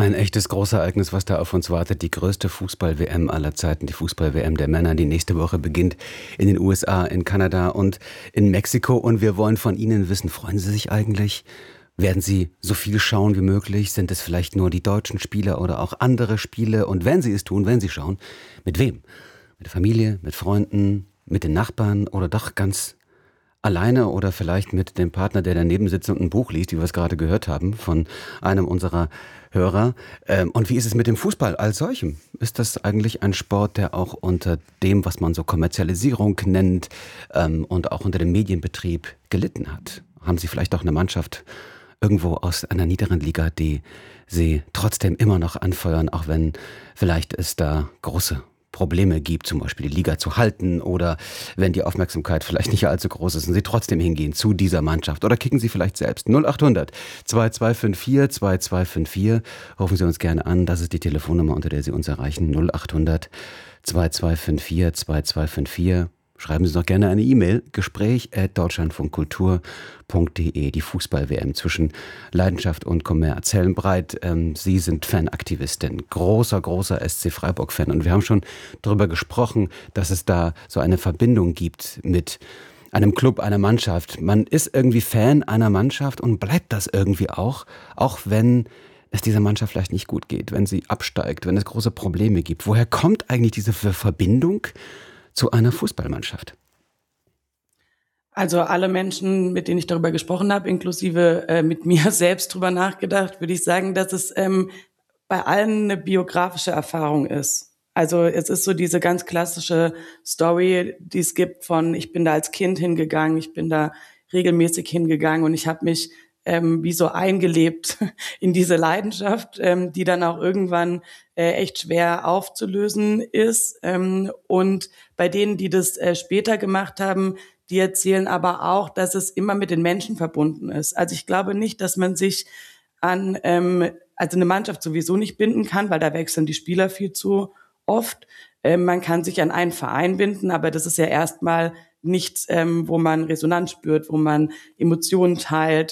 Ein echtes Großereignis, was da auf uns wartet. Die größte Fußball-WM aller Zeiten, die Fußball-WM der Männer, die nächste Woche beginnt in den USA, in Kanada und in Mexiko. Und wir wollen von Ihnen wissen, freuen Sie sich eigentlich? Werden Sie so viel schauen wie möglich? Sind es vielleicht nur die deutschen Spiele oder auch andere Spiele? Und wenn Sie es tun, wenn Sie schauen, mit wem? Mit der Familie, mit Freunden, mit den Nachbarn oder doch ganz alleine oder vielleicht mit dem Partner, der daneben sitzt und ein Buch liest, wie wir es gerade gehört haben von einem unserer Hörer. Und wie ist es mit dem Fußball als solchem? Ist das eigentlich ein Sport, der auch unter dem, was man so Kommerzialisierung nennt, und auch unter dem Medienbetrieb gelitten hat? Haben Sie vielleicht auch eine Mannschaft irgendwo aus einer niederen Liga, die Sie trotzdem immer noch anfeuern, auch wenn vielleicht es da große Probleme gibt, zum Beispiel die Liga zu halten, oder wenn die Aufmerksamkeit vielleicht nicht allzu groß ist und Sie trotzdem hingehen zu dieser Mannschaft, oder kicken Sie vielleicht selbst. 0800 2254 2254. Rufen Sie uns gerne an, das ist die Telefonnummer, unter der Sie uns erreichen. 0800 2254 2254. Schreiben Sie doch gerne eine E-Mail, gespräch@deutschlandfunkkultur.de. Die Fußball-WM zwischen Leidenschaft und Kommerz. Helen Breit, Sie sind Fanaktivistin, großer SC Freiburg-Fan. Und wir haben schon darüber gesprochen, dass es da so eine Verbindung gibt mit einem Club, einer Mannschaft. Man ist irgendwie Fan einer Mannschaft und bleibt das irgendwie auch wenn es dieser Mannschaft vielleicht nicht gut geht, wenn sie absteigt, wenn es große Probleme gibt. Woher kommt eigentlich diese Verbindung zu einer Fußballmannschaft? Also alle Menschen, mit denen ich darüber gesprochen habe, inklusive mit mir selbst drüber nachgedacht, würde ich sagen, dass es bei allen eine biografische Erfahrung ist. Also es ist so diese ganz klassische Story, die es gibt von, ich bin da als Kind hingegangen, ich bin da regelmäßig hingegangen und ich habe mich wie so eingelebt in diese Leidenschaft, die dann auch irgendwann echt schwer aufzulösen ist. Und bei denen, die das später gemacht haben, die erzählen aber auch, dass es immer mit den Menschen verbunden ist. Also ich glaube nicht, dass man sich an also eine Mannschaft sowieso nicht binden kann, weil da wechseln die Spieler viel zu oft. Man kann sich an einen Verein binden, aber das ist ja erstmal nichts, wo man Resonanz spürt, wo man Emotionen teilt,